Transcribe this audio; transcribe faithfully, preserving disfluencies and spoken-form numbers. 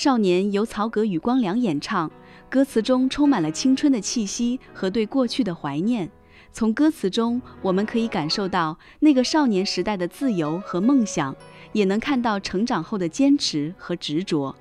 少年》由曹格与光良演唱，歌词中充满了青春的气息和对过去的怀念。从歌词中，我们可以感受到那个少年时代的自由和梦想，也能看到成长后的坚持和执着。